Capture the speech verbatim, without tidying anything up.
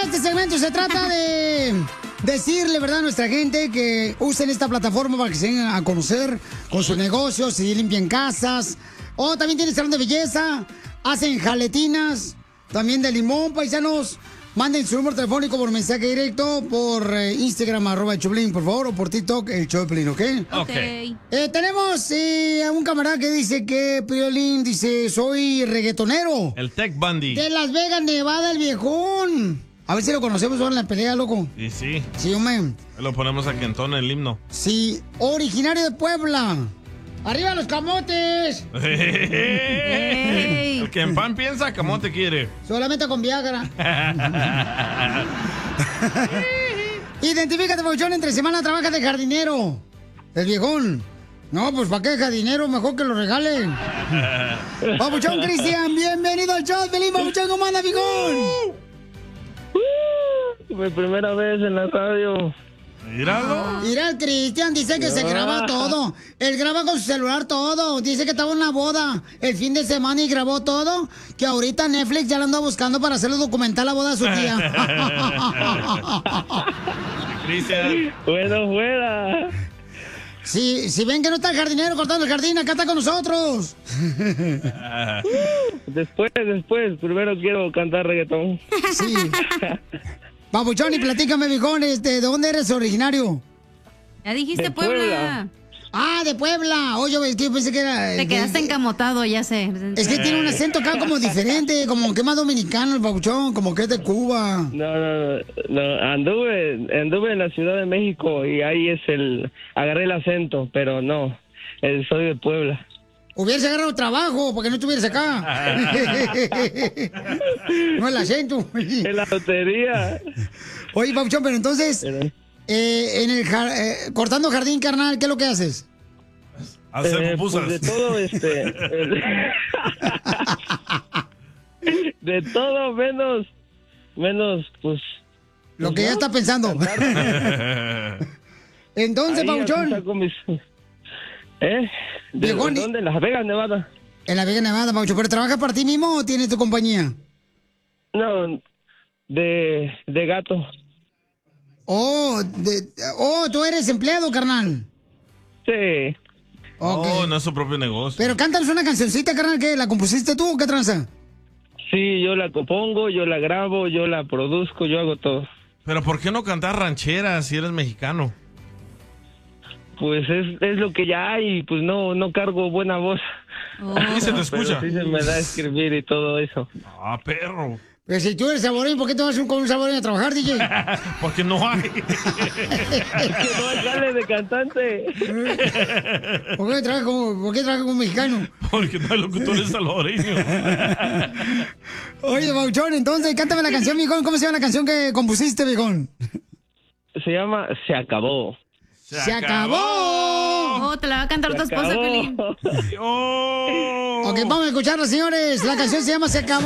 Este segmento se trata de decirle, ¿verdad?, a nuestra gente que usen esta plataforma para que se den a conocer con sus negocios, si limpian casas, o también tienen salón de belleza, hacen jaletinas, también de limón, paisanos. Manden su número telefónico por mensaje directo, por eh, Instagram, arroba el Choplin, por favor, o por TikTok, el Choplin, ¿ok? Ok. Eh, tenemos eh, a un camarada que dice que, Piolín, dice, soy reggaetonero. El Tech Bundy. De Las Vegas, Nevada, el viejón. A ver si lo conocemos ahora en la pelea, loco. Y sí. Sí, hombre. Lo ponemos aquí en tono el himno. Sí, originario de Puebla. ¡Arriba los camotes! El que en pan piensa, camote quiere. Solamente con Viagra. Identifícate, Pabuchón, entre semana trabaja de jardinero. El viejón. No, pues ¿para qué jardinero? Mejor que lo regalen. Pabuchón Cristian, bienvenido al show. Feliz Pabuchón, ¿cómo anda, viejón? Uh, mi primera vez en la radio. Míralo. Mira, el Cristian dice que se graba todo. Él graba con su celular todo. Dice que estaba en una boda el fin de semana y grabó todo. Que ahorita Netflix ya lo anda buscando para hacerle documental la boda de su tía. Cristian. Bueno, fuera. Si, si ven que no está el jardinero cortando el jardín, acá está con nosotros. Después, después. Primero quiero cantar reggaetón. Sí. Papuchón, y platícame, viejón, este, ¿de dónde eres originario? Ya dijiste De Puebla. Puebla. Ah, de Puebla. Oye, es que yo pensé que era... Te quedaste de- encamotado, ya sé. Es que tiene un acento acá como diferente, como que más dominicano el Papuchón, como que es de Cuba. No, no, no, no. Anduve, anduve en la Ciudad de México y ahí es el... Agarré el acento, pero no. eh, Soy de Puebla. Hubieras agarrado trabajo porque no estuvieras acá. No el acento. En la lotería. Oye, Papuchón, pero entonces, Pero- eh, en el jar- eh, cortando jardín, carnal, ¿qué es lo que haces? Hacer Eh, pupusas. pues de todo, este... de todo menos... Menos, pues... Lo que ya está pensando. Entonces, ahí así Papuchón, saco mis- ¿Eh? ¿De Viejón, y- dónde? En Las Vegas, Nevada. en la Vega Nevada, Papuchón, ¿pero trabajas para ti mismo o tienes tu compañía? No, de, de gato. Oh, de- oh, tú eres empleado, carnal. Sí. Ok. Oh, no es su propio negocio. Pero cántanos una cancioncita, carnal, ¿que la compusiste tú o qué tranza? Sí, yo la compongo, yo la grabo, yo la produzco, yo hago todo. Pero ¿por qué no cantar rancheras si eres mexicano? Pues es, es lo que ya hay, pues no, no cargo buena voz. Oh. Aquí se te Pero escucha. sí se me da escribir y todo eso. Ah, perro. Pero si tú eres saborín, ¿por qué te vas con un saborín a trabajar, D J? Porque no hay. Que no hay jale de cantante. ¿Por qué trabajas como, por qué trabajas como mexicano? Porque no hay locutores salvadoreños. Oye, Bauchón, entonces, cántame la canción, viejón. ¿Cómo se llama la canción que compusiste, viejón? Se llama Se Acabó. ¡Se acabó! Oh, te la va a cantar tu Se esposa, acabó. Pelín. Oh. Ok, vamos a escucharla, señores. La canción se llama Se acabó.